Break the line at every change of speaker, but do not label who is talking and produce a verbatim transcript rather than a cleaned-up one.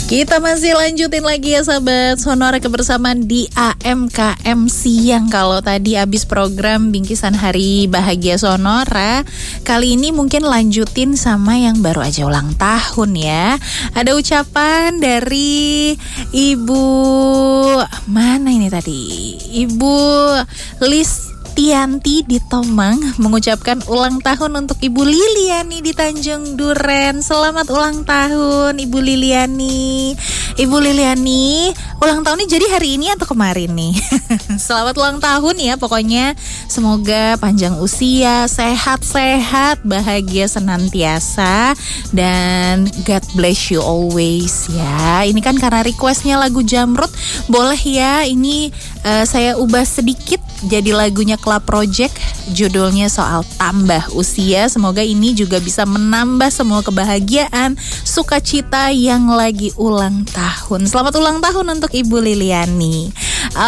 Kita masih lanjutin lagi ya sahabat Sonora kebersamaan di A M K M Siang. Kalau tadi abis program bingkisan Hari Bahagia Sonora, kali ini mungkin lanjutin sama yang baru aja ulang tahun ya. Ada ucapan dari Ibu, mana ini tadi? Ibu Lis Tianti di Tomang mengucapkan ulang tahun untuk Ibu Liliani di Tanjung Duren. Selamat ulang tahun Ibu Liliani. Ibu Liliani, ulang tahunnya jadi hari ini atau kemarin nih? Selamat ulang tahun ya pokoknya. Semoga panjang usia, sehat-sehat, bahagia senantiasa, dan God bless you always ya. Ini kan karena requestnya lagu Jamrud, boleh ya ini uh, saya ubah sedikit jadi lagunya Club Project, judulnya soal tambah usia. Semoga ini juga bisa menambah semua kebahagiaan, sukacita yang lagi ulang tahun. Selamat ulang tahun untuk Ibu Liliani.